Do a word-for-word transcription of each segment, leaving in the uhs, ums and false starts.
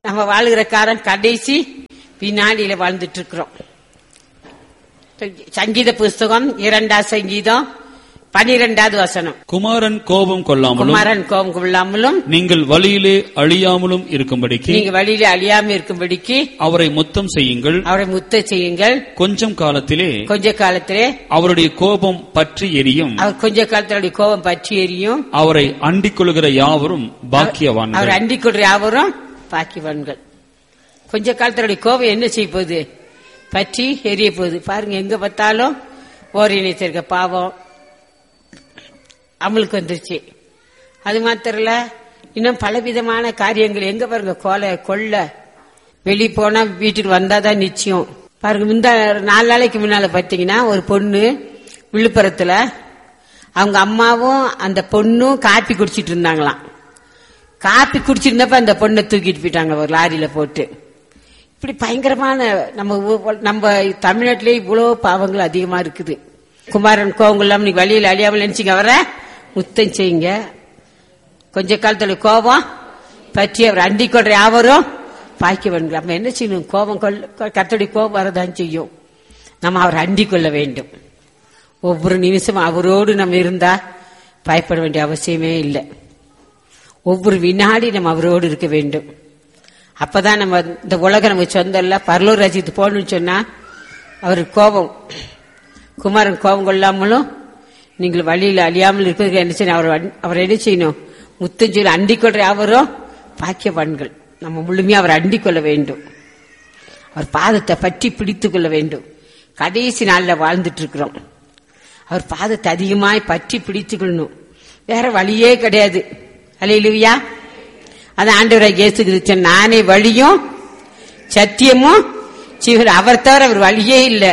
நம்ம வாழ்கிற காலம் கடைசி வினாடியில வாழ்ந்துட்டு இருக்கிறோம். சங்கீத புஸ்தகம் இரண்டாம் சங்கீதம் பனிரெண்டாவது வசனம். குமாரன் கோபம் கொள்ளாமலும் குமாரன் கோபம் கொள்ளாமலும் நீங்கள் வழியிலே அழியாமலும் இருக்கும்படிக்கு நீங்க வழியிலே அழியாம இருக்கும்படிக்கு அவரை முத்தம் செய்யுங்கள். அவரை முத்த செய்யுங்கள். கொஞ்சம் காலத்திலே கொஞ்ச காலத்திலே அவருடைய கோபம் பற்றி எரியும். அவர் கொஞ்ச காலத்தினுடைய கோபம் பற்றி எரியும். அவரை அண்டிக் கொள்கிற யாவரும் பாக்கியவான்கள். அவர் அண்டிக் கொள்கிற யாவரும் பாக்கியவான்கள். கொஞ்ச காலத்தினுடைய கோபம் என்ன செய்ய போகுது? பற்றி எரிய போகுது. பாருங்க, எங்க பார்த்தாலும் ஓரிணைத்திருக்க பாவம் அமலுக்கு வந்துருச்சு. அது மாத்திரல, இன்னும் பலவிதமான காரியங்கள் எங்க பாருங்க, கொலை கொள்ள வெளியே போனா வீட்டுக்கு வந்தாதான் நிச்சயம். பாருங்க, இந்த நாலு நாளைக்கு முன்னால பாத்தீங்கன்னா ஒரு பொண்ணு விழுப்புரத்துல அவங்க அம்மாவும் அந்த பொண்ணும் காப்பி குடிச்சிட்டு இருந்தாங்களாம். காப்பி குடிச்சிருந்தப்ப அந்த பொண்ணை தூக்கிட்டு போயிட்டாங்க ஒரு லாரியில போட்டு. இப்படி பயங்கரமான நம்ம நம்ம தமிழ்நாட்டிலே இவ்வளவு பாவங்கள் அதிகமா இருக்குது. குமாரன் கோவம் நீ வழியில் அழியாமல் நினைச்சிங்க, அவரை முத்தம் செய்யுங்க. கொஞ்ச காலத்துல கோபம் பற்றி அவர் அண்டிக் கொள்ற யாவரும் பாக்கியவான்கள். நம்ம என்ன செய்யணும்? கோபம் கொள்ள கர்த்தருடைய கோபம் வரதான் செய்யும். நம்ம அவரை அண்டிக் கொள்ள வேண்டும். ஒவ்வொரு நிமிஷமும் அவரோடு நம்ம இருந்தா பயப்பட வேண்டிய அவசியமே இல்லை. ஒவ்வொரு வினாடி நம்ம அவரோடு இருக்க வேண்டும். அப்பதான் நம்ம இந்த உலகம் நமக்கு சொந்தம் இல்ல, பரலோக ராஜ்யத்துக்கு போகணும்னு சொன்னா அவருக்கு கோபம் குமாரன் கோபம் கொள்ளாமலும் நீங்கள் வழியில் அழியாமல் இருப்பதற்கு என்ன செய்யணும்? அவர் அவர் என்ன செய்யணும்? முத்தஞ்சொல்லி அண்டிக் கொள்ற அவரும் பாக்கியவான்கள். நம்ம முழுமையா அவர் அண்டிக் கொள்ள வேண்டும். அவர் பாதத்தை பற்றி பிடித்துக் கொள்ள வேண்டும். கடைசி நாள்ல வாழ்ந்துட்டு இருக்கிறோம். அவர் பாதத்தை அதிகமாய் பற்றி பிடித்துக் கொள்ளணும். வேற வழியே கிடையாது. அல்லேலூயா. அது ஆண்டவராகிய இயேசு கிறிஸ்து, நானே வழியும் சத்தியமும் ஜீவனும், அவர் தவிர அவர் வழியே இல்லை.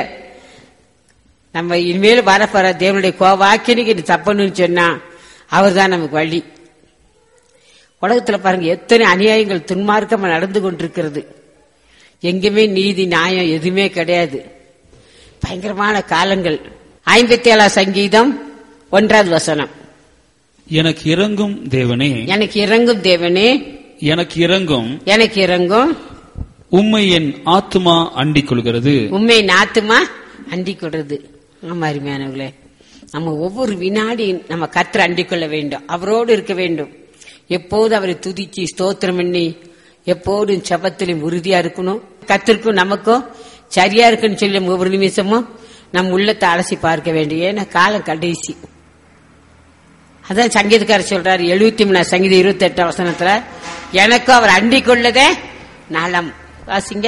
நம்ம இனிமேல் வரப்போற தேவனுடைய கோவாக்கினிக்கு தப்பணும்னு சொன்னா அவர் தான் நமக்கு வழி. உலகத்துல பாருங்க, எத்தனை அநியாயங்கள் துன்மார்க்கமா நடந்து கொண்டிருக்கிறது. எங்குமே நீதி நியாயம் எதுவுமே கிடையாது. பயங்கரமான காலங்கள். ஐம்பத்தி ஏழாம் சங்கீதம் ஒன்றாவது வசனம். எனக்கு இறங்கும் தேவனே, எனக்கு இறங்கும் தேவனே, எனக்கு இறங்கும் எனக்கு இறங்கும். உம்மை என் ஆத்துமா அண்டிக் கொள்கிறது. உண்மை என் ஆத்துமா அண்டிக் கொள்றது. ஆமா அருமையானவர்களே, நம்ம ஒவ்வொரு வினாடி நம்ம கர்த்தரை அண்டிக் கொள்ள வேண்டும். அவரோடு இருக்க வேண்டும். எப்போது அவரை துதிச்சு ஸ்தோத்திரம் பண்ணி எப்போதும் செபத்திலும் உறுதியா இருக்கணும். கர்த்தருக்கும் நமக்கும் சரியா இருக்குன்னு சொல்லி ஒவ்வொரு நிமிஷமும் நம் உள்ளத்தை அலசி பார்க்க வேண்டும். ஏன்னா காலம் கடைசி. அதான் சங்கீதக்காரர் சொல்றாரு எழுபத்தி மூணாம் சங்கீதம் இருபத்தி எட்டாம் வசனத்துல, எனக்கோ அவர் அண்டிக் கொள்ளதே நலம். வாசிங்க.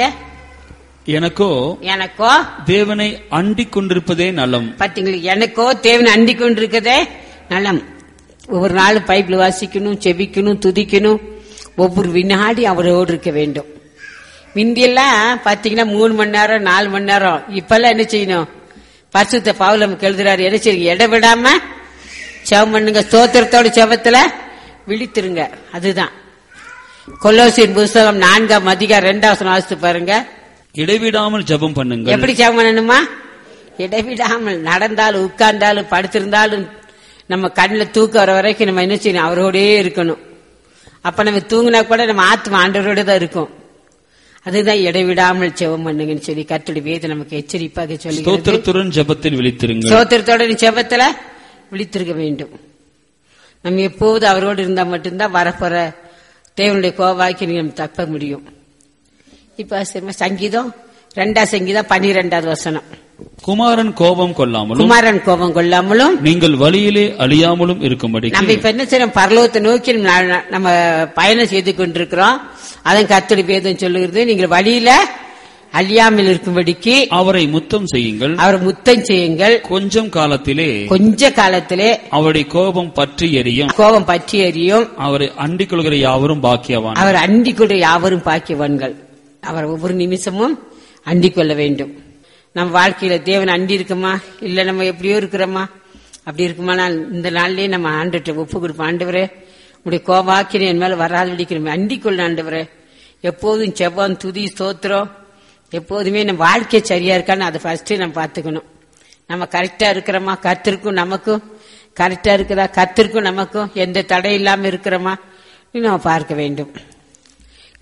எனக்கோ எனக்கோ தேவனை அண்டிக் கொண்டிருப்பதே நலம். பாத்தீங்களா, எனக்கோ தேவனை அண்டிக் கொண்டிருக்கதே நலம். ஒவ்வொரு நாளும் பைபிள் வாசிக்கணும், செபிக்கணும், துதிக்கணும். ஒவ்வொரு வினாடி அவரோடு இருக்க வேண்டும். முந்தியெல்லாம் பாத்தீங்கன்னா மூணு மணி நேரம் நாலு மணி நேரம். இப்பெல்லாம் என்ன செய்யணும்? பரிசுத்த பவுல் நமக்கு எழுதுறாரு, என்ன செய்யுங்க? இடவிடாம செவம் பண்ணுங்க, ஸ்தோத்திரத்தோட செவத்துல விழித்திருங்க. அதுதான் கொலோசியர் புஸ்தகம் நான்காம் அதிகாரம் இரண்டாவது வாசித்து பாருங்க. இடைவிடாமல் ஜெபம் பண்ணுங்க. எப்படி ஜெபம் பண்ணணுமா? இடைவிடாமல். நடந்தாலும் உட்கார்ந்தாலும் படுத்திருந்தாலும் நம்ம கண்ணில் தூக்க வர வரைக்கும் நம்ம என்ன செய்யணும்? அவரோடே இருக்கணும். அப்ப நம்ம தூங்கினா கூட நம்ம ஆத்மா ஆண்டவரோட தான் இருக்கும். அதுதான் இடைவிடாமல் ஜெபம் பண்ணுங்கன்னு சொல்லி கர்த்தருடைய வேதம் நமக்கு எச்சரிப்பாக சொல்லி, ஸ்தோத்திரத்துடன் ஜெபத்தில் விழித்திருங்க. ஸ்தோத்திரத்தோட ஜெபத்துல விழித்திருக்க வேண்டும். நம்ம எப்போது அவரோடு இருந்தா மட்டும்தான் வரப்போற தேவனுடைய கோவாக்கி நம்ம தப்ப முடியும். இப்ப சங்கீதம் ரெண்டாம் சங்கீதம் பனிரெண்டாவது வசனம். குமாரன் கோபம் கொள்ளாமலும் குமாரன் கோபம் கொள்ளாமலும் நீங்கள் வழியிலே அழியாமலும் இருக்கும்படி. நம்ம இப்ப என்ன செய்யறோம்? பரலோகத்தை நோக்கி நம்ம பயணம் செய்து கொண்டிருக்கிறோம். அதன் கர்த்தருடைய வேதம் சொல்லுகிறது, நீங்கள் வழியில அழியாமல் இருக்கும்படிக்கு அவரை முத்தம் செய்யுங்கள். அவர் முத்தம் செய்யுங்கள். கொஞ்சம் காலத்திலே கொஞ்ச காலத்திலே அவருடைய கோபம் பற்றி எரியும். கோபம் பற்றி எரியும். அவரை அண்டிக் கொள்கிற யாவரும் பாக்கியவான். அவர் அண்டிக் கொள்கிற யாவரும் பாக்கியவான்கள். அவர் ஒவ்வொரு நிமிஷமும் அண்டிக் கொள்ள வேண்டும். நம்ம வாழ்க்கையில தேவன் அண்டி இருக்குமா, இல்ல நம்ம எப்படியோ இருக்கிறோமா? அப்படி இருக்குமா? இந்த நாள்லயே நம்ம ஆண்டுகிட்ட ஒப்பு கொடுப்போம். ஆண்டவரே, உடைய கோபாக்கினே என் மேல வராது அடிக்கிறோம், அண்டிக் கொள்ள ஆண்டவரே. எப்போதும் செவ்வான் துதி ஸ்தோத்திரம் எப்போதுமே நம்ம வாழ்க்கை சரியா இருக்கான்னு அதை ஃபர்ஸ்ட் நம்ம பாத்துக்கணும். நம்ம கரெக்டா இருக்கிறோமா? கர்த்தருக்கும் நமக்கும் கரெக்டா இருக்குதா? கர்த்தருக்கும் நமக்கும் எந்த தடை இல்லாம இருக்கிறோமா நம்ம பார்க்க வேண்டும்.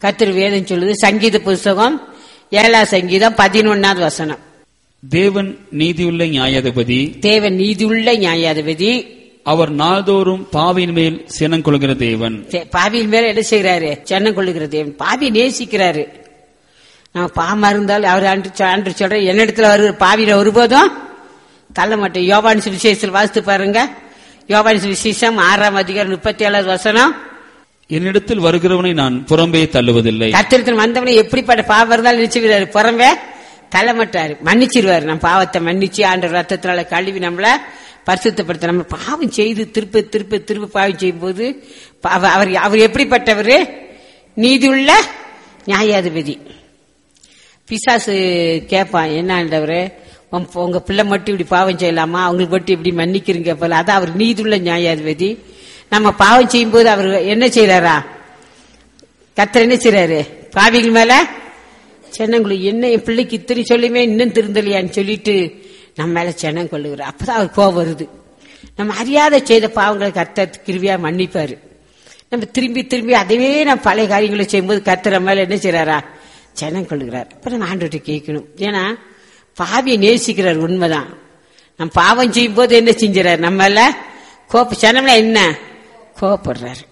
கர்த்தர் வேதம் சொல்லுது. சங்கீத புஸ்தகம் ஏழாம் சங்கீதம் பதினொன்னாவது வசனம். தேவன் நீதியுள்ள நியாயாதிபதி, தேவன் நீதியுள்ள நியாயாதிபதி, அவர் நாள்தோறும் பாவியின் மேல் சினம் கொள்கிற தேவன். பாவியின் மேல என்ன செய்யறாரு? சினம் கொள்ளுகிற தேவன். பாவி நேசிக்கிறாரு. நம்ம பாவமா இருந்தாலும் அவர் அன்று சொல்ற என்னிடத்துல வருகிற பாவியில ஒருபோதும் தள்ள மாட்டேன். யோவான் சுவிசேஷத்தில் வாசித்து பாருங்க. யோவான் சுவிசேஷம் ஆறாம் அதிகாரம் முப்பத்தி ஏழாவது வசனம். என்னிடத்தில் வருகிறவனை நான் புறம்பே தள்ளுவதில்லை. கர்த்தரிடத்தில் வந்தவனை எப்படிப்பட்ட பாவம் இருந்தாலும் நினைச்சுக்கிறாரு, புறம்பே தள்ள மாட்டாரு, மன்னிச்சிருவாரு. நம்ம பாவத்தை மன்னிச்சு ஆண்டவர் ரத்தத்தினால கழுவி நம்மள பரிசுத்தப்படுத்த. நம்ம பாவம் செய்து திருப்ப திருப்ப திருப்ப பாவம் செய்யும் போது அவர் அவர் எப்படிப்பட்டவர்? நீதியுள்ள நியாயாதிபதி. பிசாசு கேட்பான், என்ன ஆண்டவரே உங்க பிள்ளை மட்டும் இப்படி பாவம் செய்யலாமா, அவங்களுக்கு மட்டும் இப்படி மன்னிக்கிறீங்க போல. அதான் அவர் நீதியுள்ள நியாயாதிபதி. நம்ம பாவம் செய்யும் போது அவர் என்ன செய்யறாரா? கர்த்தர் என்ன செய்யறாரு? பாவிகள் மேல சென்னங்குழு என்ன என் பிள்ளைக்கு இத்தனை சொல்லுமே இன்னும் திருந்தலையான்னு சொல்லிட்டு நம்ம மேல சென்னம் கொள்ளுகிறார். அப்பதான் அவர் கோபம் வருது. நம்ம அறியாத செய்த பாவங்களை கர்த்தர் கிருபையா மன்னிப்பாரு. நம்ம திரும்பி திரும்பி அதவே நம்ம பழைய காரியங்களை செய்யும்போது கர்த்தர் நம்ம மேல என்ன செய்யறாரா? சென்னம் கொள்ளுகிறார். அப்ப நம்ம ஆண்டவர்கிட்ட கேட்கணும். ஏன்னா பாவியை நேசிக்கிறார், உண்மைதான். நம்ம பாவம் செய்யும் போது என்ன செஞ்சார்? நம்மள கோப்ப சனம்ல என்ன கோபப்படுறாரு.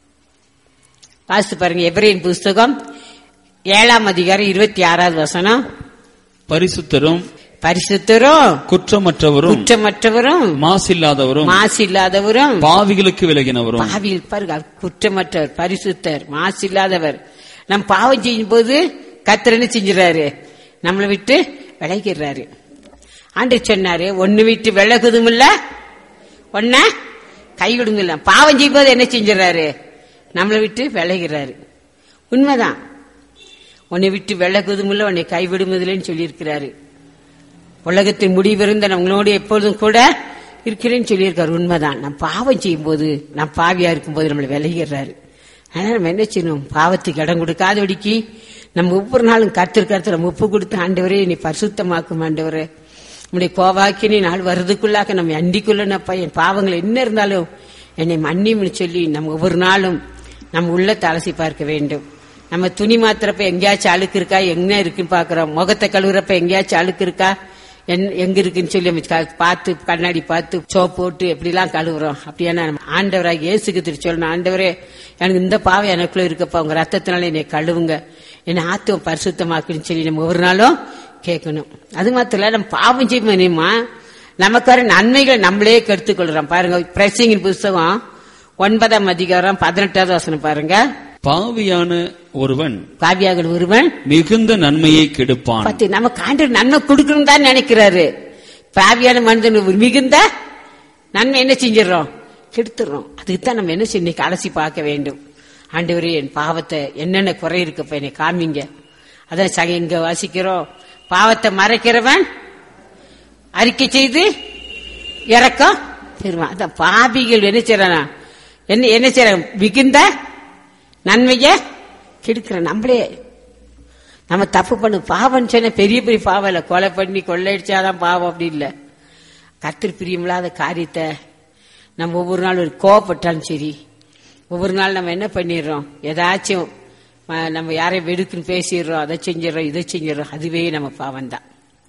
வாசித்து பாருங்க. எபிரேயர் புஸ்தகம் ஏழாம் அதிகாரம் இருபத்தி ஆறாவது வசனம். பரிசுத்தரும் பரிசுத்தரும் குற்றமற்றவரும் குற்றமற்றவரும் மாசில்லாதவரும் மாசில்லாதவரும் பாவிகளுக்கு விலகினவரும். பாவிகள் பாருங்க, குற்றமற்றவர், பரிசுத்தர், மாசில்லாதவர். நம் பாவம் செய்யும் போது கர்த்தர் என்ன செஞ்சுறாரு? நம்மளை விட்டு விலகிறாரு. ஆண்டவர் சொன்னாரு, ஒன்னு விட்டு விலகுதும் இல்ல, ஒன்ன கைவிடுங்க இல்ல. பாவம் செய்யும் போது என்ன செஞ்சாரு? நம்மளை விட்டு விலகிறாரு. உண்மைதான். உன்னை விட்டு விலகுதும் இல்ல, உன்னை கைவிடுவதில்லைன்னு சொல்லி இருக்கிறாரு. உலகத்தின் முடிவிருந்த நம்மளோடு எப்பொழுதும் கூட இருக்கிறேன்னு சொல்லியிருக்காரு. உண்மைதான். நம்ம பாவம் செய்யும் போது, நம்ம பாவியா இருக்கும் போது நம்மளை விலகிறாரு. ஆனா நம்ம என்ன செய்யணும்? பாவத்துக்கு இடம் கொடுக்காதபடிக்கு நம்ம ஒவ்வொரு நாளும் கர்த்தர் கர்த்தர் நம்ம ஒப்பு கொடுத்து, ஆண்டவரே நீ பரிசுத்தமாக்கும், ஆண்டவரே நம்முடைய கோவாக்கினி நாள் வருதுக்குள்ளாக நம்ம அண்டிக்குள்ளப்பா என் பாவங்கள் என்ன இருந்தாலும் என்னை மன்னிம்னு சொல்லி நம்ம ஒவ்வொரு நாளும் நம்ம உள்ளத்தை அலசி பார்க்க வேண்டும். நம்ம துணி மாத்திரப்ப எங்கேயாச்சும் அழுக்கு இருக்கா, எங்க இருக்குன்னு பாக்குறோம். முகத்தை கழுவுறப்ப எங்கேயாச்சும் அழுக்கு இருக்கா, எங்க இருக்குன்னு சொல்லி பார்த்து கண்ணாடி பார்த்து சோப் போட்டு எப்படிலாம் கழுவுறோம். அப்படியான ஆண்டவராக இயேசுக்கு திரு சொல்லணும், ஆண்டவரே எனக்கு இந்த பாவம் எனக்குள்ள இருக்கப்பா, உங்க ரத்தத்தினால என்னை கழுவுங்க, என்னை ஆத்துவம் பரிசுத்தமாக்குன்னு சொல்லி நம்ம ஒவ்வொரு நாளும் கேட்கணும். அது மாத்திரம் இல்ல, நம்ம பாவம் செய்யுமா நமக்கு வர நன்மைகளை நம்மளே கெடுத்துக் கொள்றோம். பாருங்க, பிரசங்கின் புஸ்தகம் ஒன்பதாம் அதிகாரம் பதினெட்டாவது வசனம் பாருங்க. பாவியான ஒருவன் பாவியாக ஒருவன் மிகுந்த நன்மையை கெடுப்பான். பத்தி நமக்கு ஆண்டவர் நன்மை கொடுக்கணும் தான் நினைக்கிறாரு. பாவியான மனிதன் மிகுந்த நன்மை என்ன செஞ்சிடறோம்? கெடுத்துறோம். அதுக்குத்தான் நம்ம என்ன செய்ய அலசி பார்க்க வேண்டும். ஆண்டவரே என் பாவத்தை என்னென்ன குறை இருக்கப்ப என்னை காமிங்க. அதான் சக இங்க வாசிக்கிறோம், பாவத்தை மறைக்கிறவன் அறிக்கை செய்து இறக்கம் பெறுவான். அதான் பாவிகள் என்ன செய்யறானா, என்ன என்ன செய்யறாங்க? மிகுந்த நன்மைய கெடுக்கிற நம்மளே நம்ம தப்பு பண்ணு. பாவம் சொன்ன பெரிய பெரிய பாவம் இல்ல, கொலை பண்ணி கொள்ளையடிச்சாதான் பாவம் அப்படி இல்ல. கர்த்தர் பிரியமில்லாத காரியத்தை நம்ம ஒவ்வொரு நாள் ஒரு கோவப்பட்டாலும் சரி, ஒவ்வொரு நாள் நம்ம என்ன பண்ணிடுறோம்? ஏதாச்சும் நம்ம யாரையும் வெடுக்குன்னு பேசிடுறோம், அதை செஞ்சிடறோம், இதை செஞ்சிடறோம். அதுவே நம்ம பாவம் தான்.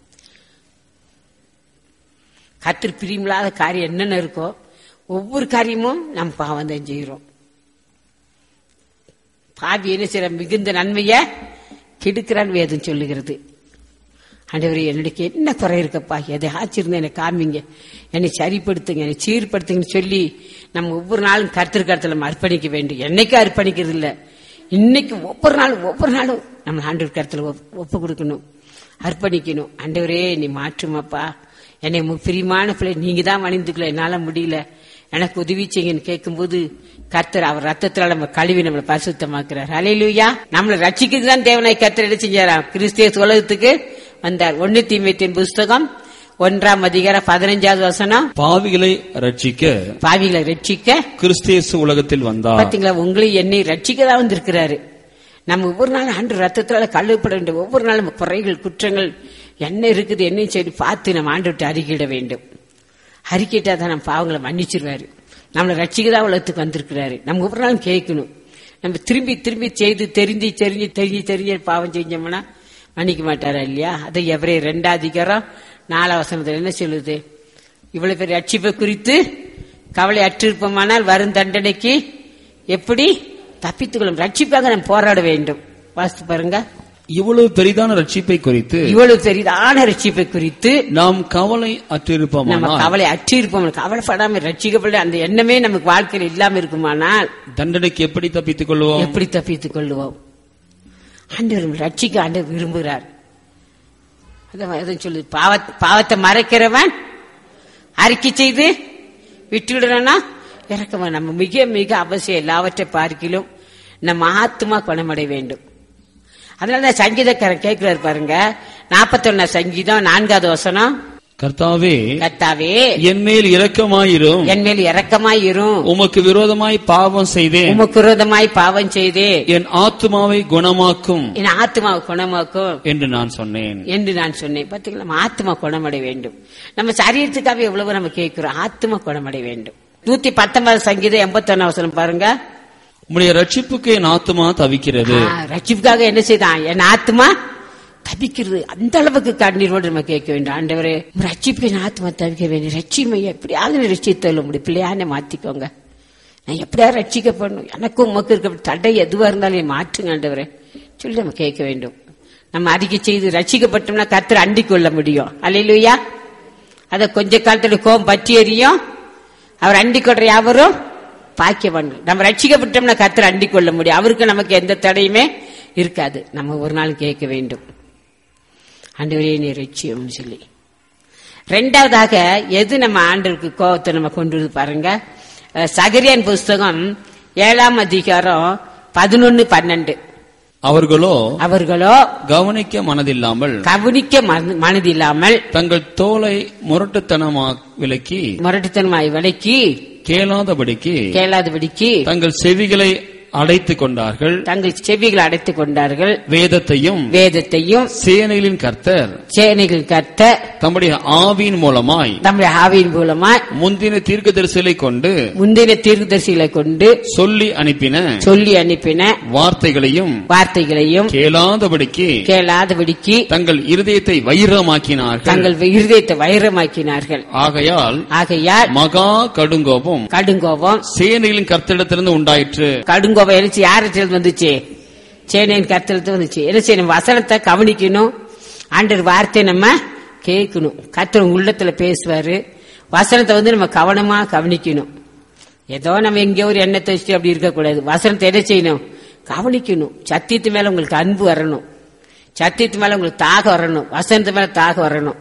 கர்த்தர் பிரியமில்லாத காரியம் என்னென்ன இருக்கோ ஒவ்வொரு காரியமும் நம்ம பாவம் தான் செய்யறோம். பாவி என்ன செய்யற? மிகுந்த நன்மைய கெடுக்கிறான் வேதம் சொல்லுகிறது. ஆண்டவரே என்னுடைய என்ன குறை இருக்கப்பா, எதை ஆச்சிருந்தா என்னை காமிங்க, என்னை சரிப்படுத்துங்க, என்னை சீர்படுத்துங்கன்னு சொல்லி நம்ம ஒவ்வொரு நாளும் கர்த்தர் கருத்துல நம்ம அர்ப்பணிக்க வேண்டும். என்னைக்கும் அர்ப்பணிக்கிறது இல்ல, இன்னைக்கு ஒவ்வொரு நாளும் ஒவ்வொரு நாளும் நம்ம ஆண்டவர் கருத்துல ஒப்பு கொடுக்கணும், அர்ப்பணிக்கணும். ஆண்டவரே நீ மாற்றுமாப்பா, என்னை பிரியமான பிள்ளை நீங்க தான் மணிந்துக்கல, என்னால முடியல, எனக்கு உதவி செய்யுங்கன்னு கேட்கும் போது கர்த்தர் அவர் ரத்தத்தினால நம்ம கழுவி நம்மளை பரிசுத்தமாக்குறார். ஹல்லேலூயா. நம்மளை ரட்சிக்கிறதுக்கு தான் தேவனாய் கர்த்தர் என்ன செஞ்சாராம்? கிறிஸ்து உலகத்துக்கு வந்தார். ஒன்னு தீமோத்தேயுவின் புஸ்தகம் ஒன்றாம் அதிகாரம் பதினஞ்சாவது வசனம். பாவிகளை ரட்சிக்க பாவிகளை ரட்சிக்க கிறிஸ்து உலகத்தில் வந்தார். பாத்தீங்களா, உங்களை என்னை ரட்சிக்க தான் வந்திருக்கிறாரு. நம்ம ஒவ்வொரு நாளும் ஆண்டு ரத்தத்தினால கழுவப்பட வேண்டும். ஒவ்வொரு நாளும் குறைகள் குற்றங்கள் என்ன இருக்குது என்னன்னு சொல்லி பார்த்து நம்ம ஆண்டு விட்டு அறிக்கையிட வேண்டும். அறிக்கையிட்டா தான் நம்ம பாவங்களை மன்னிச்சிருவாரு. நம்மளை ரட்சிக்க தான் உலகத்துக்கு வந்திருக்கிறாரு. நம்ம ஒவ்வொரு நாளும் கேட்கணும், நம்ம திரும்பி திரும்பி செய்து தெரிஞ்சு தெரிஞ்சு தெரிஞ்சு தெரிஞ்சு பாவம் செஞ்சோம்னா மன்னிக்க மாட்டாரா இல்லையா? அதை எவரே ரெண்டாம் அதிகாரம் நாலாம் வசனத்துல என்ன சொல்லுது? இவ்வளவு பேர் ரட்சிப்பை குறித்து கவலை அற்றிருப்போமானால் வரும் தண்டனைக்கு எப்படி தப்பித்துக் கொள்ளும்? ரட்சிப்பாக நாம் போராட வேண்டும். வாசித்து பாருங்க. இவ்வளவு பெரிதான ரட்சிப்பை குறித்து இவ்வளவு பெரிதான ரட்சிப்பை குறித்து நாம் கவலை அற்றிருப்போம். நம்ம கவலை அற்றிருப்போம். கவலைப்படாம ரட்சிக்கப்பட அந்த எண்ணமே நமக்கு வாழ்க்கையில் இல்லாம இருக்குமானால் தண்டனைக்கு எப்படி தப்பித்துக் கொள்வோம்? எப்படி தப்பித்துக் கொள்வோம்? ஆண்டவர் ரட்சிக்க ஆண்டவர் விரும்புகிறார். அதான் சொல்லு, பாவத்தை மறைக்கிறவன் அறிக்கை செய்து விட்டுவிடுறா இறக்கவன். நம்ம மிக மிக அவசியம். எல்லாவற்றை பார்க்கிலும் நம்ம ஆத்மா குணமடைய வேண்டும். அதனாலதான் சங்கீதக்காரன் கேட்கிறாரு பாருங்க, நாற்பத்தி ஒன்னா சங்கீதம் நான்காவது வசனம். கர்த்தாவே கர்த்தாவே என் மேல் இரக்கமாயிரும், என் மேல் இரக்கமாயிரும். உமக்கு விரோதமாய் பாவம் செய்தேன், உமக்கு விரோதமாய் பாவம் செய்தேன். என் ஆத்மாவை குணமாக்கும், என் ஆத்மாவை குணமாக்கும் என்று நான் சொன்னேன் என்று நான் சொன்னேன். பாத்தீங்களா, நம்ம ஆத்மா குணமடைய வேண்டும். நம்ம சரீரத்துக்காக எவ்வளவு நம்ம கேட்கிறோம், ஆத்மா குணமடைய வேண்டும். நூத்தி பத்தொன்பது சங்கீதம் எண்பத்தி ஒன்னா வசனம் பாருங்க. உம்முடைய ரட்சிப்புக்கு என் ஆத்மா தவிக்கிறது. ரட்சிப்புக்காக என்ன செய்தான்? என் ஆத்மா தவிக்கிறது. அந்த அளவுக்கு கண்ணீரோடு நம்ம கேட்க வேண்டும். ஆண்டவரே, ரட்சிப்புக்கு என் ஆத்மா தவிக்க வேண்டும். ரட்சிமை எப்படியாவது ரட்சித்தள்ள முடியும். பிள்ளையான மாத்திக்கோங்க. நான் எப்படியா ரட்சிக்கப்படணும், எனக்கும் உமக்கு இருக்க தடை எதுவா இருந்தாலும் மாற்றுங்க ஆண்டவரே சொல்லி நம்ம கேட்க வேண்டும். நம்ம அறிக்கை செய்து ரட்சிக்கப்பட்டோம்னா கர்த்தரை அண்டிக் கொள்ள முடியும். அல்லேலூயா. அத கொஞ்ச காலத்துல கோபம் பற்றி எறியும். அவர் அண்டிக் கொள்ற யாவரும் பாக்கியவான். நம்ம ரட்சிக்கப்பட்டோம்னா கர்த்தரை அண்டிக் கொள்ள முடியும். அவருக்கு நமக்கு எந்த தடையுமே இருக்காது. நம்ம ஒரு நாள் கேட்க வேண்டும், ஆண்டவரே நீ ரட்சியம் சொல்லி. ரெண்டாவதாக எது நம்ம ஆண்டவருக்கு கோபத்தை நம்ம கொண்டு வந்து பாருங்க. சகரியான் புஸ்தகம் ஏழாம் அதிகாரம் பதினொன்னு பன்னெண்டு. அவர்களோ அவர்களோ கவனிக்க மனதில்லாமல் கவனிக்க மனதில்லாமல் தங்கள் தோலை முரட்டுத்தனமா விலக்கி முரட்டுத்தனமாய் விலக்கி கேளாதபடிக்கு கேளாதபடிக்கு தங்கள் செவிகளை அடைத்துக் கொண்டார்கள் தங்கள் செவிகளை அடைத்துக் கொண்டார்கள். வேதத்தையும் வேதத்தையும் சேனைகளின் கர்த்தர் சேனைகளின் கர்த்தர் தம்முடைய ஆவியின் மூலமாய் தம்முடைய ஆவியின் மூலமாய் முந்தின தீர்க்கதரிசிகளை கொண்டு முந்தின தீர்க்கதரிசிகளை கொண்டு சொல்லி அனுப்பின சொல்லி அனுப்பின வார்த்தைகளையும் வார்த்தைகளையும் கேளாதபடிக்கு கேளாதபடிக்கு தங்கள் இருதயத்தை வைரமாக்கினார்கள் தங்கள் இருதயத்தை வைரமாக்கினார்கள். ஆகையால் ஆகையால் மகா கடுங்கோபம் கடுங்கோபம் சேனைகளின் கர்த்தரிடத்திலிருந்து உண்டாயிற்று. கடுங்கோபம் எழுச்சி யார்கிட்ட வந்துச்சு? சேனையின் கர்த்தரிடத்துல வந்துச்சு. என்ன செய்யணும்? வசனத்தை கவனிக்கணும். ஆண்டவர் வார்த்தை நம்ம கேட்கணும். கர்த்தர் உள்ளத்துல பேசுவாரு. வசனத்தை வந்து நம்ம கவனமா கவனிக்கணும். ஏதோ நம்ம எங்கேயோ ஒரு எண்ணத்தை வச்சுட்டு அப்படி இருக்கக்கூடாது. வசனத்தை என்ன செய்யணும்? கவனிக்கணும். சத்தியத்து மேல உங்களுக்கு அன்பு வரணும். சத்தியத்து மேல உங்களுக்கு தாக வரணும். வசனத்து மேல தாக வரணும்.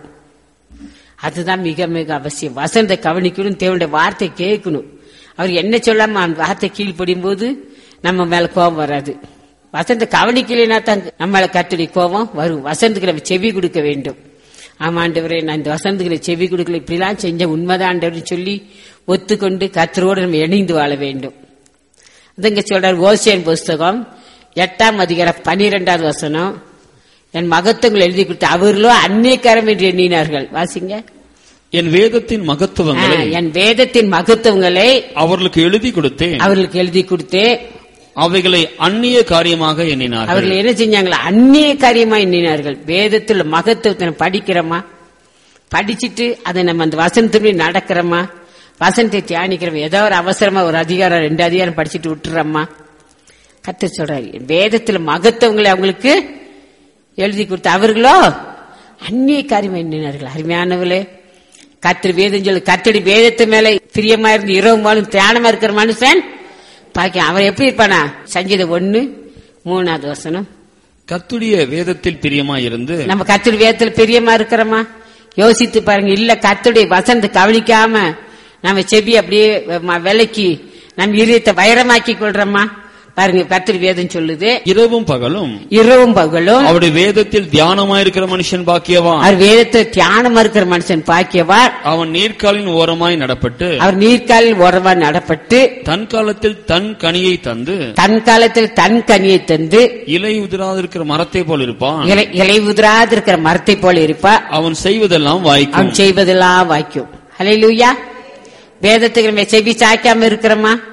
அதுதான் மிக மிக அவசியம். வசனத்தை கவனிக்கணும். தேவனுடைய வார்த்தை கேட்கணும். அவர் என்ன சொல்லாம அந்த வார்த்தை கீழ்ப்படியும் போது நம்ம மேல கோபம் வராது. வசனத்தை கவனிக்கலைன்னா தான் நம்ம மேல கர்த்தருடைய கோபம் வரும். வசனத்துக்கு நம்ம செவி கொடுக்க வேண்டும். ஆமா ஆண்டவரே, நான் இந்த வசனத்துக்கு செவி கொடுக்கல, இப்படிலாம் செஞ்ச உண்மைதான் ஆண்டவர் சொல்லி ஒத்துக்கொண்டு கர்த்தரோடு நம்ம இணைந்து வாழ வேண்டும். அதுங்க சொல்றார் ஓசியன் புஸ்தகம் எட்டாம் அதிகாரம் பனிரெண்டாவது வசனம். என் மகத்துவங்கள் எழுதி கொடுத்து அவர்களோ அந்நியக்காரம் என்று எண்ணினார்கள். வாசிங்க. என் வேதத்தின் மகத்துவங்களை என் வேதத்தின் மகத்துவங்களை அவர்களுக்கு எழுதி கொடுத்தேன் அவர்களுக்கு எழுதி கொடுத்தேன் அவைகளை அந்நிய காரியமாக எண்ணினார்கள். அவர்கள் என்ன செஞ்சாங்களா? அந்நிய காரியமா எண்ணினார்கள். வேதத்தில் மகத்துவத்தை படிக்கிறோமா? படிச்சுட்டு அதை நம்ம அந்த வசனத்தின்படி நடக்கிறோமா? வசனத்தை தியானிக்கிறோம். ஏதோ ஒரு அவசரமா ஒரு அதிகாரம் ரெண்டு அதிகாரம் படிச்சுட்டு விட்டுறோமா? கர்த்தர் சொல்றாரு வேதத்தில் மகத்துவங்களை அவங்களுக்கு எழுதி கொடுத்த அவர்களோ அந்நிய காரியமா எண்ணினார்கள். அருமையானவர்களே, கர்த்தர் வேதம் சொல்லு. கர்த்தருடைய வேதத்து மேல பிரியமா இருந்து இரவு மாலும் தியானமா இருக்கிற மனுஷன் பாக்க அவன் எப்படி இருப்பானா? சங்கீதம் ஒண்ணு மூணாவது வசனம். கர்த்தருடைய வேதத்தில் பிரியமா இருந்து நம்ம கர்த்தருடைய வேதத்தில் பிரியமா இருக்கிறோமா? யோசித்து பாருங்க. இல்ல கர்த்தருடைய வசனத்தை கவனிக்காம நம்ம செவி அப்படியே விலைக்கு நம்ம இதயத்தை வைரமாக்கி கொள்றோமா? பாருங்க, கர்த்தர் வேதம் சொல்லுது இரவும் பகலும் இரவும் பகலும் அவருடைய வேதத்தில் தியானமா இருக்கிற மனுஷன் பாக்கியவான். அவர் வேதத்தில் தியானமா இருக்கிற மனுஷன் பாக்கியவான். அவன் நீர்க்காலின் ஓரமாய் நடப்பட்டு அவர் நீர்க்காலில் ஓரமாய் நடப்பட்டு தன் காலத்தில் தன் கனியை தந்து தன் காலத்தில் தன் கனியை தந்து இலை உதிராதிருக்கிற மரத்தை போல் இருப்பான். இலை உதிராதிருக்கிற மரத்தை போல இருப்பான். அவன் செய்வதெல்லாம் வாய்க்கும். அவன் செய்வதெல்லாம் வாய்க்கும். ஹல்லேலூயா. வேதத்துக்கு நம்ம செவி சாய்க்காம இருக்கிறோமா?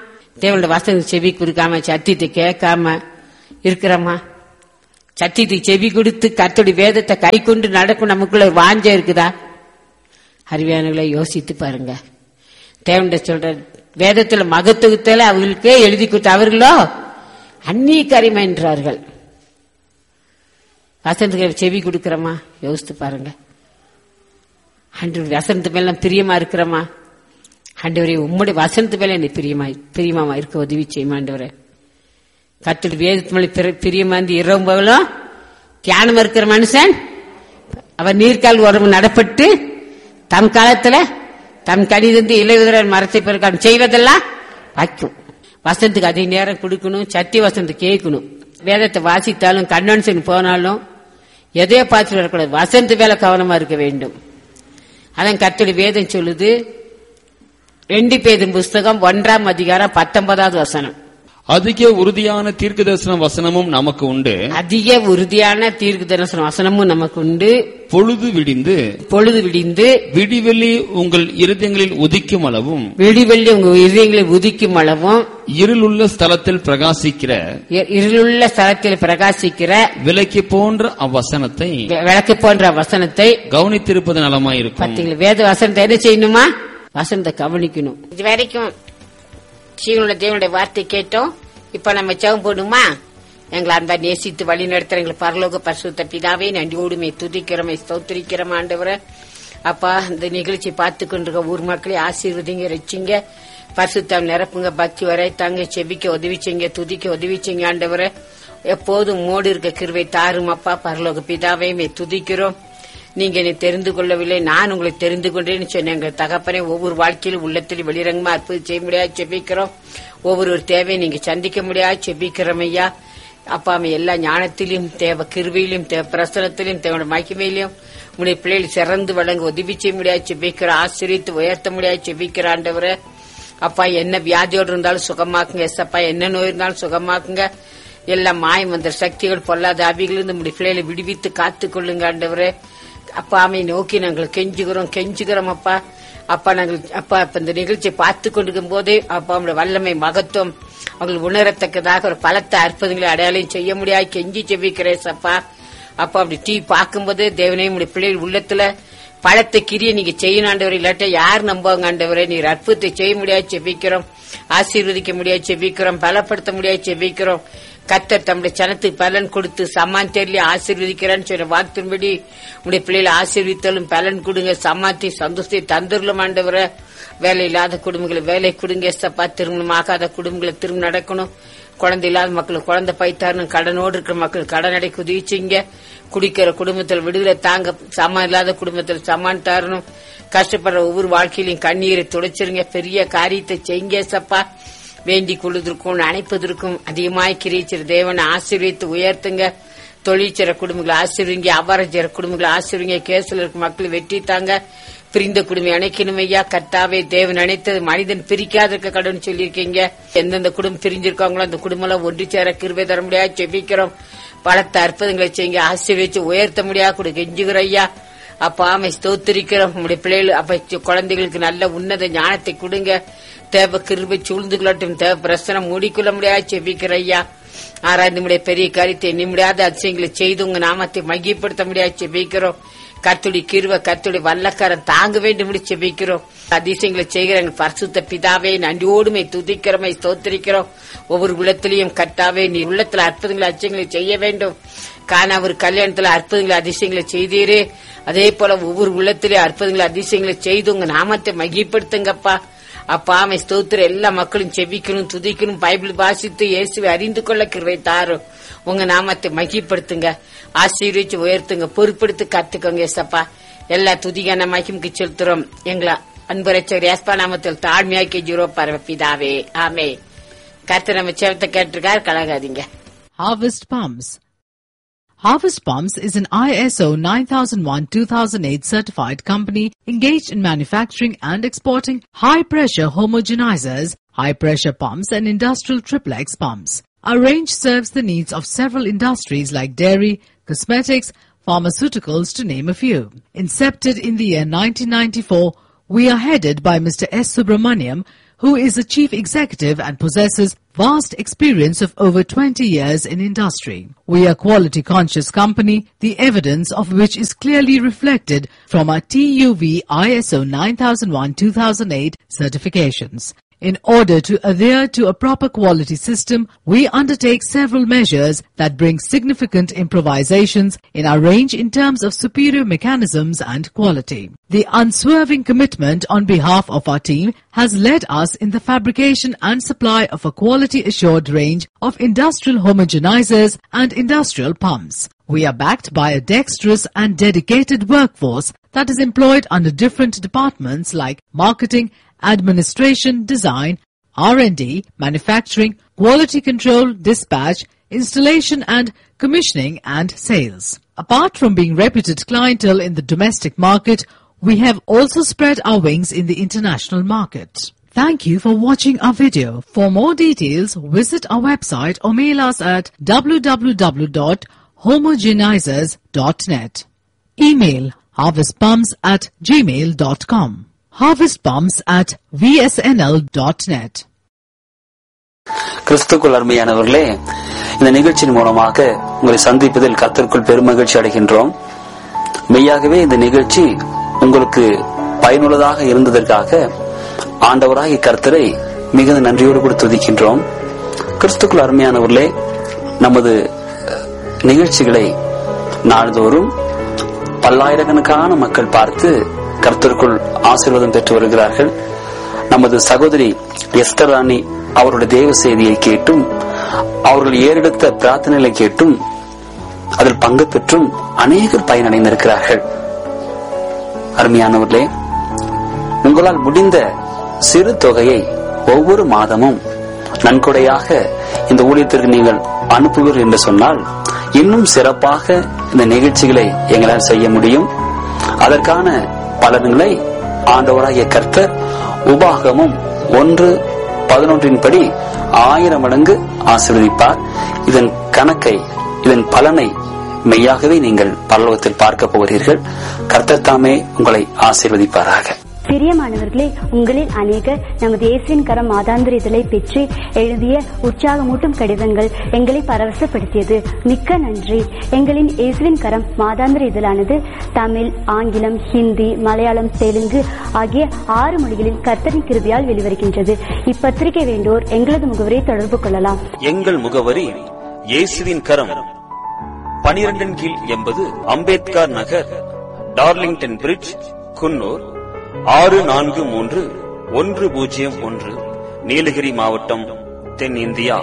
தேவனுடைய வசனம் செவி கொடுக்காம சத்தியத்தை கேட்காம இருக்கிறோமா? சத்தியத்துக்கு செவி கொடுத்து கர்த்தருடைய வேதத்தை கை கொண்டு நடக்கும் நமக்குள்ள வாஞ்ச இருக்குதா? அறிவியானங்களை யோசித்து பாருங்க. தேவனுடைய சொல்ற வேதத்துல மகத்துவத்துல அவர்களுக்கே எழுதி கொடுத்த அவர்களோ அந்நிய கரிமை என்றார்கள். வசனத்துக்கு செவி கொடுக்கிறோமா? யோசித்து பாருங்க. ஆண்டவருடைய வசனத்து மேல பிரியமா இருக்கிறோமா? ஆண்டவரே உம்முடைய வசனத்து மேல என்னை பிரியமா பிரியமா இருக்க உதவி செய்யும் ஆண்டவரே. கர்த்தருடைய வேதத்து மேல பிரியமா இருந்து இரவும் பகலும் தியானம் இருக்கிற மனுஷன் அவர் நீர்கால் உறவு நடப்பட்டு தம் காலத்துல தம் கடிதந்து இலையுதிர மரத்தை பிறகு செய்வதெல்லாம் வைக்கும். வசனத்துக்கு அதிக நேரம் கொடுக்கணும். சத்திய வசனத்தை கேட்கணும். வேதத்தை வாசித்தாலும் கன்வென்ஷன் போனாலும் எதையோ பார்த்துட்டு வரக்கூடாது. வசனத்து மேல கவனமா இருக்க வேண்டும். அதான் கர்த்தருடைய வேதம் சொல்லுது. ரெண்டு பேதும் புஸ்தகம் ஒன்றாம் அதிகாரம் பத்தொன்பதாவது வசனம். அதிக உறுதியான தீர்க்க தரிசன வசனமும் நமக்கு உண்டு. அதிக உறுதியான தீர்க்க தரிசன வசனமும் நமக்கு உண்டு. பொழுது விடிந்து பொழுது விடிந்து விடிவெள்ளி உங்கள் இருதயங்களில் உதிக்கும் அளவும் விடிவெள்ளி உங்கள் இருதயங்களில் உதிக்கும் அளவும் இருளுள்ள ஸ்தலத்தில் பிரகாசிக்கிற இருளுள்ள ஸ்தலத்தில் பிரகாசிக்கிற விளக்கு போன்ற அவ்வசனத்தை விளக்கு போன்ற வசனத்தை கவனித்திருப்பது நலமாயிருக்கும். பார்த்தீங்களா? வேத வசனத்தை என்ன செய்யணுமா? வசனத்தை கவனிக்கணும். இது வரைக்கும் சீனுடைய தேவனுடைய வார்த்தை கேட்டோம். இப்ப நம்ம ஜெபம் போடுமா? எங்களை அன்பா நேசித்து வழி நடத்துற எங்களை பரலோக பரிசுத்த பிதாவே நன்றியோடுமே துதிக்கிறோமே ஸ்தோத்திரிக்கிறோம் ஆண்டவரே. அப்பா இந்த நிகழ்ச்சி பார்த்து கொண்டிருக்க ஊர் மக்களை ஆசீர்வதிங்க, ரட்சிங்க, பரிசுத்தம் நிரப்புங்க, பக்தி வரை தாங்க, செபிக்க உதவிச்சிங்க, துதிக்க உதவிச்சிங்க ஆண்டவரே. எப்போதும் மோடு இருக்க கிருபை தாரும் அப்பா. பரலோக பிதாவே மே துதிக்கிறோம். நீங்க என்னை தெரிந்து கொள்ளவில்லை, நான் உங்களை தெரிந்து கொண்டேன்னு சொன்ன எங்கள் தகப்பனே ஒவ்வொரு வாழ்க்கையிலும் உள்ளத்தில் வெளிரங்கமா அற்புதம் செய்ய முடியாது செபிக்கிறோம். ஒவ்வொரு தேவையை நீங்க சந்திக்க முடியாது செபிக்கிறோம் ஐயா. அப்பா எல்லா ஞானத்திலும் தேவ கிருபையிலும் தேவ பிரசனத்திலும் தேவனுடைய மகிமையிலும் உங்களுடைய பிள்ளைகள் சிறந்து வழங்க உதவி செய்ய முடியாது செபிக்கிற, ஆசிரியத்து உயர்த்த முடியாது செபிக்கிற ஆண்டவரே. அப்பா என்ன வியாதியோடு இருந்தாலும் சுகமாக்குங்க. எஸ் அப்பா என்ன நோய் இருந்தாலும் சுகமாக்குங்க. எல்லா மாயம் வந்த சக்திகள் பொல்லாத ஆவிகள் நம்முடைய பிள்ளைகளை விடுவித்து காத்து கொள்ளுங்க ஆண்டவரே. அப்பா அமை நோக்கி நாங்கள் கெஞ்சுகிறோம் கெஞ்சுகிறோம் அப்பா. அப்பா நாங்கள் அப்பா இப்ப இந்த நிகழ்ச்சியை பார்த்து கொண்டிருக்கும் போதே அப்பா அவங்களுடைய வல்லமை மகத்துவம் அவங்களுக்கு உணரத்தக்கதாக ஒரு பலத்த அற்புதங்களை அடையாளம் செய்ய முடியாது கெஞ்சி செவிக்கிறேன் அப்பா. அப்பா அப்படி டீ பார்க்கும்போது தேவனே உடைய பிள்ளைகள் உள்ளத்துல பழத்தை கிரிய நீங்க செய்யணும் ஆண்டவரே. இல்லாட்ட யார் நம்புவாங்க ஆண்டவரே? நீர் அற்புதத்தை செய்ய முடியாது செபிக்கிறோம், ஆசீர்வதிக்க முடியாது செபிக்கிறோம், பலப்படுத்த முடியாது செபிக்கிறோம். கர்த்தர் தம்முடைய சனத்துக்கு பலன் கொடுத்து சமாந்தேர்லி ஆசீர்வதிக்கிறான்னு சொல்ற வார்த்தையின்படி உடைய பிள்ளைகளை ஆசீர்வித்தாலும் பலன் கொடுங்க, சமாந்தி சந்தோஷத்தை தந்துடலும் ஆண்டவரை. வேலை இல்லாத குடும்பங்களை வேலை கொடுங்க எஸ்ஸப்பா. திருமணம் ஆகாத குடும்பங்களை திரும்ப நடக்கணும். குழந்தை இல்லாத மக்களுக்கு குழந்தை பைத்தாரணும். கடனோடு இருக்கிற மக்கள் கடன் அடை குதிச்சுங்க. குடிக்கிற குடும்பத்தில் விடுதலை தாங்க. சமான் இல்லாத குடும்பத்தில் சமான் தரணும். கஷ்டப்படுற ஒவ்வொரு வாழ்க்கையிலும் கண்ணீரை துடைச்சிருங்க. பெரிய காரியத்தை செய்யுங்க எஸ்ஸப்பா. வேண்டிக் கொள்வதற்கும் அணைப்பதற்கும் அதிகமாய் கிரிச்சிற தேவனை ஆசீர்வித்து உயர்த்துங்க. தொழிற்சிற குடும்பங்களை ஆசீர்வீங்க, அபாரஜர குடும்பங்களை ஆசீர்வீங்க. கேஸ்ல இருக்க மக்கள் வெற்றி தாங்க. பிரிந்த குடும்பம் அணைக்கணும் ஐயா. கர்த்தாவே தேவன் அணைத்தது மனிதன் பிரிக்காத இருக்க கடன் சொல்லியிருக்கீங்க. எந்தெந்த குடும்பம் பிரிஞ்சிருக்காங்களோ அந்த குடும்பம் ஒன்று சேர கிருபை தர முடியாது செபிக்கிறோம். பலத்த அற்புதங்களை செய்யுங்க, ஆசீர்வதிச்சு உயர்த்த முடியாது கூட கெஞ்சுகிற ஐயா. அப்பா ஆமை ஸ்தோத்திரிக்கிறோம். உங்களுடைய பிள்ளைகள் அப்ப குழந்தைகளுக்கு நல்ல உன்னத ஞானத்தை கொடுங்க. தேவ கிருபை சூழ்ந்து கொள்ளட்டும். தேவ பிரசனம் மூடிக்கொள்ள முடியாது செபிக்கிற ஐயா. ஆராய்ந்து முடிய பெரிய காரியத்தை எண்ணி முடியாத அதிசயங்களை செய்து உங்க நாமத்தை மகிப்படுத்த முடியாது செபிக்கிறோம். கர்த்தருடைய கிருபை கர்த்தருடைய வல்லக்காரன் தாங்க வேண்டும் செபிக்கிறோம். அதிசயங்களை செய்கிற எங்கள் பரிசுத்த பிதாவே நன்றியோடுமை துதிக்கிறோமை ஸ்தோத்திரிக்கிறோம். ஒவ்வொரு உள்ளத்திலையும் கர்த்தாவே நீ உள்ளத்துல அற்புதங்களை அதிசயங்களை செய்ய வேண்டும். காண ஒரு கல்யாணத்துல அற்புதங்களை அதிசயங்களை செய்தீரே, அதே போல ஒவ்வொரு உள்ளத்திலே அற்புதங்களை அதிசயங்களை செய்து உங்க நாமத்தை மகிப்படுத்துங்கப்பா. அப்பா ஆமை ஸ்தோத்திர எல்லா மக்களும் செபிக்கணும், துதிக்கணும், பைபிள் வாசித்து இயேசுவை அறிந்து கொள்ள கிருபை தாரும். உங்க நாமத்தை மகிப்படுத்துங்க, ஆசீர்வதிச்சு உயர்த்துங்க, பொறுப்படுத்தி கத்துக்கோங்க ஏசப்பா. எல்லா துதிகான மகிமுக்கு செலுத்துறோம். எங்களை அன்பு ரட்சகர் ஏசப்பா நாமத்தில் தாழ்மையாக்கி ஜீரோ பரவப்பிதாவே ஆமே. கர்த்தர் நம்ம சேவத்தை கேட்டிருக்கார், கலகாதீங்க. Harvest Palms. Harvest Palms is an I S O nine thousand one two thousand eight certified company engaged in manufacturing and exporting high-pressure homogenizers, high-pressure pumps and industrial triplex pumps. Our range serves the needs of several industries like dairy, cosmetics, pharmaceuticals to name a few. Incepted in the year nineteen ninety-four, we are headed by Mister S. Subramaniam, who is a chief executive and possesses vast experience of over twenty years in industry. We are a quality-conscious company, the evidence of which is clearly reflected from our T U V I S O nine thousand one two thousand eight certifications. In order to adhere to a proper quality system, we undertake several measures that bring significant improvisations in our range in terms of superior mechanisms and quality. The unswerving commitment on behalf of our team has led us in the fabrication and supply of a quality-assured range of industrial homogenizers and industrial pumps. We are backed by a dexterous and dedicated workforce that is employed under different departments like marketing, administration, design, R and D, manufacturing, quality control, dispatch, installation and commissioning and sales. Apart from being reputed clientele in the domestic market, we have also spread our wings in the international market. Thank you for watching our video. For more details, visit our website or mail us at w w w dot homogenizers dot net. Email harvest pumps at gmail dot com. harvest pumps at v s n l dot net. கிறிஸ்துக்குள் அருமையானவர்களே, இந்த நிகழ்ச்சியின் மூலமாக உங்களை சந்திப்பதில் கர்த்தருக்குள் பெருமகிழ்ச்சி அடைகின்றோம். மெய்யாகவே இந்த நிகழ்ச்சி உங்களுக்கு பயனுள்ளதாக இருந்ததற்காக ஆண்டவராகிய கர்த்தரை மிகுந்த நன்றியோடு கூட துதிக்கின்றோம். கிறிஸ்துக்குள் அருமையானவர்களே, நமது நிகழ்ச்சிகளை நாள்தோறும் பல்லாயிரக்கணக்கான மக்கள் பார்த்து கர்த்தருக்குள் ஆசீர்வாதம் பெற்று வருகிறார்கள். நமது சகோதரி எஸ்தர் ராணி அவருடைய தேவ செய்தியை கேட்டும் அவர்கள் ஏறெடுத்த பிரார்த்தனைகளை கேட்டும் அதில் பங்கு பெற்றும் அநேகர் பயனடைந்திருக்கிறார்கள். அருமையானவர்களே, உங்களால் முடிந்த சிறு தொகையை ஒவ்வொரு மாதமும் நன்கொடையாக இந்த ஊழியத்திற்கு நீங்கள் அனுப்புவீர்கள் என்று சொன்னால் இன்னும் சிறப்பாக இந்த நிகழ்ச்சிகளை எங்களால் செய்ய முடியும். அதற்கான பலன்களை ஆண்டவராகிய கர்த்தர் உபாகமும் ஒன்று பதினொன்றின் படி ஆயிரம் மடங்கு ஆசீர்வதிப்பார். இதன் கணக்கை, இதன் பலனை மெய்யாகவே நீங்கள் பரலோகத்தில் பார்க்க போகிறீர்கள். கர்த்தர் தாமே உங்களை ஆசீர்வதிப்பாராக. பிரியமானவர்களே, உங்களில் அநேகர் நமது இயேசுவின் கரம் மாதாந்திர இதழை பெற்று எழுதிய உற்சாகமூட்டும் கடிதங்கள் எங்களை பரவசப்படுத்தியது. மிக்க நன்றி. எங்களின் இயேசுவின் கரம் மாதாந்திர இதழானது தமிழ், ஆங்கிலம், ஹிந்தி, மலையாளம், தெலுங்கு ஆகிய ஆறு மொழிகளில் கர்த்தரின் கிருபையால் வெளிவருகின்றது. இப்பத்திரிகை வேண்டோர் எங்களது முகவரியை தொடர்பு கொள்ளலாம். எங்கள் முகவரி இயேசுவின் கரம், பனிரெண்டின் கீழ் எண்பது அம்பேத்கர் நகர், டார்லிங்டன் பிரிட்ஜ், குன்னூர் ஆறு நான்கு மூன்று ஒன்று பூஜ்ஜியம் ஒன்று, நீலகிரி மாவட்டம், தென் இந்தியா.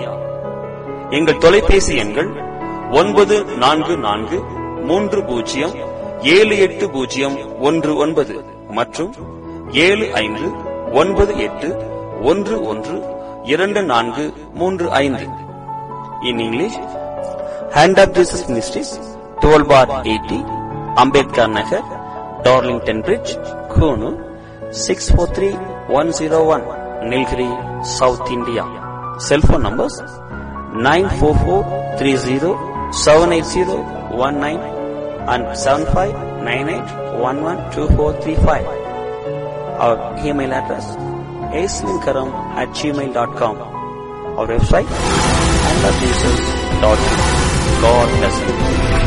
எங்கள் தொலைபேசி எண்கள் ஒன்பது நான்கு நான்கு மூன்று பூஜ்ஜியம் ஏழு எட்டு பூஜ்ஜியம் ஒன்று ஒன்பது மற்றும் ஏழு ஐந்து ஒன்பது எட்டு ஒன்று ஒன்று இரண்டு நான்கு மூன்று ஐந்து. In English, hand of Jesus ministries, twelve bar eighty, Ambedkar Nagar, Darlington bridge, Coonoor six four three one zero one, Nilgiri, South India. Cell phone numbers nine four four three zero seven eight zero one nine and seven five nine eight one one two four three five. Our email address aislinkaram at gmail dot com. Our website and our Jesus dot com. God bless you.